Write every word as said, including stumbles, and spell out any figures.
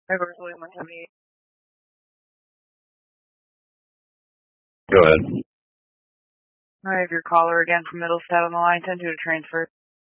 Over William one seventy-eight. Go ahead. I have your caller again from Middlestead on the line. ten two to transfer.